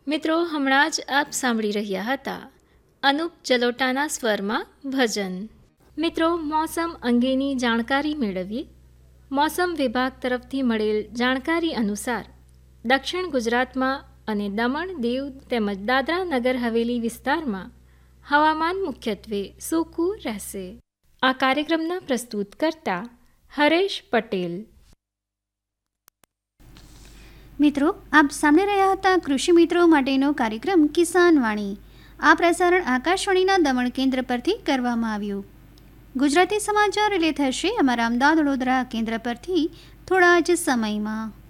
મિત્રો, હમણાં જ આપ સાંભળી રહ્યા હતા અનુપ જલોટાના સ્વરમાં ભજન. મિત્રો, મોસમ અંગેની જાણકારી મેળવીએ. મોસમ વિભાગ તરફથી મળેલ જાણકારી અનુસાર દક્ષિણ ગુજરાતમાં અને દમણ, દીવ તેમજ દાદરા નગર હવેલી વિસ્તારમાં હવામાન મુખ્યત્વે સૂકું રહેશે. આ કાર્યક્રમના પ્રસ્તુત કરતા હરેશ પટેલ. મિત્રો, આપ સાંભળી રહ્યા હતા કૃષિ મિત્રો માટેનો કાર્યક્રમ કિસાન વાણી. આ પ્રસારણ આકાશવાણીના દમણ કેન્દ્ર પરથી કરવામાં આવ્યું. ગુજરાતી સમાચાર રિલે થશે અમારા અમદાવાદ વડોદરા કેન્દ્ર પરથી થોડા જ સમયમાં.